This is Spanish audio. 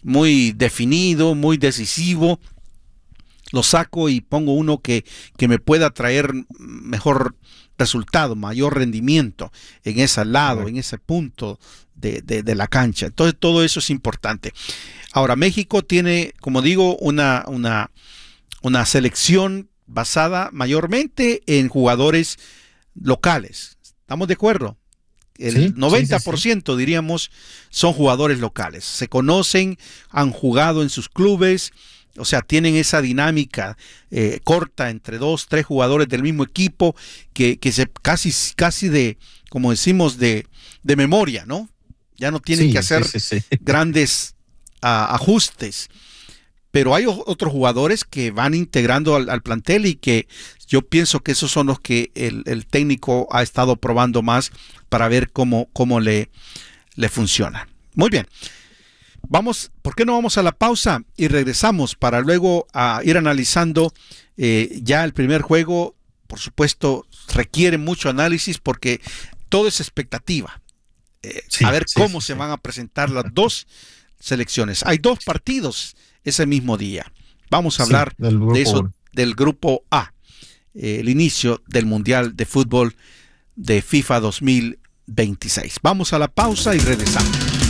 muy definido, muy decisivo. Lo saco y pongo uno que me pueda traer mejor resultado, mayor rendimiento en ese lado, en Correcto. ese punto de la cancha. Entonces todo eso es importante. Ahora, México tiene, como digo, una selección basada mayormente en jugadores locales. ¿Estamos de acuerdo? El Sí, sí, sí, noventa por sí. ciento diríamos, son jugadores locales. Se conocen, han jugado en sus clubes, o sea, tienen esa dinámica corta entre dos, tres jugadores del mismo equipo que se casi de, como decimos, de memoria, ¿no? Ya no tienen que Sí, sí, hacer sí, sí. grandes ajustes, pero hay otros jugadores que van integrando al plantel y que yo pienso que esos son los que el técnico ha estado probando más para ver cómo le funciona. Muy bien, vamos, ¿por qué no vamos a la pausa y regresamos para luego ir analizando ya el primer juego? Por supuesto, requiere mucho análisis porque todo es expectativa. A Sí, ver sí, cómo sí, se sí. van a presentar las dos selecciones. Hay dos partidos ese mismo día. Vamos a Sí, hablar del de grupo eso, uno. del grupo A, el inicio del Mundial de Fútbol de FIFA 2026. Vamos a la pausa y regresamos.